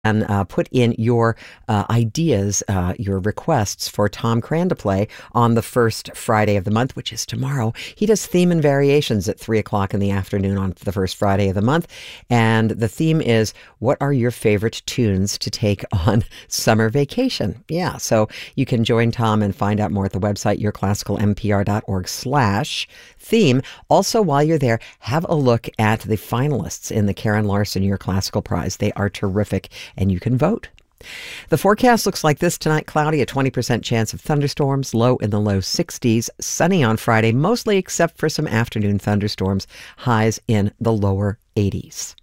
and put in your ideas, your requests for Tom Cran to play on the first Friday of the month, which is tomorrow. He does theme and variations at 3 o'clock in the afternoon on the first Friday of the month. And the theme is, what are your favorite tunes to take on summer vacation? Yeah, so you can join Tom and find out more at the website, yourclassicalmpr.org/theme. Also, while you're there, have a look at the finalists in the Karen Larson Your Classical Prize. They are terrific, and you can vote. The forecast looks like this tonight: cloudy, a 20% chance of thunderstorms, low in the low 60s, sunny on Friday, mostly except for some afternoon thunderstorms, highs in the lower 80s.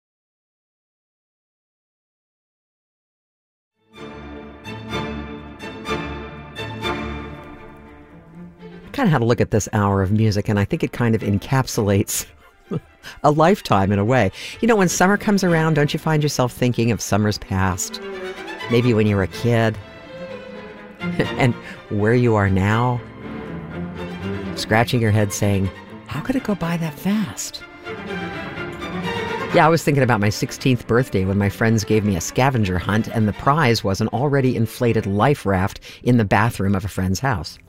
Kind of had a look at this hour of music, and I think it kind of encapsulates a lifetime in a way. You know, when summer comes around, don't you find yourself thinking of summers past? Maybe when you were a kid and where you are now, scratching your head saying, how could it go by that fast? Yeah, I was thinking about my 16th birthday when my friends gave me a scavenger hunt, and the prize was an already inflated life raft in the bathroom of a friend's house.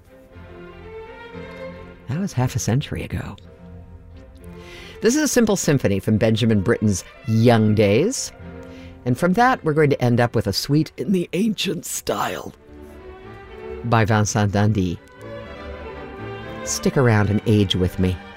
That was half a century ago. This is a simple symphony from Benjamin Britten's Young Days. And from that, we're going to end up with a suite in the ancient style by Vincent d'Indy. Stick around and age with me.